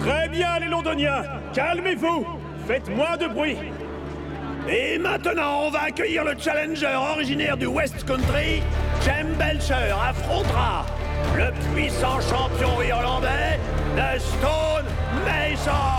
Très bien, les Londoniens. Calmez-vous. Faites moins de bruit. Et maintenant, on va accueillir le challenger originaire du West Country. Jem Belcher affrontera le puissant champion irlandais de Stone Mason.